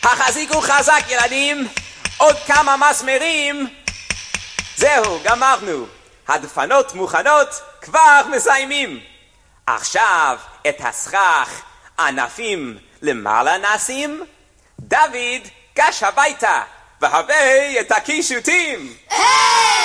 החזיקו חזק ילדים, עוד כמה מסמרים. זהו, גמרנו. הדפנות מוכנות, כבר מסיימים. עכשיו את הסכך ענפים למעלה נשים. דוד גש הביתה והביא את הקישוטים.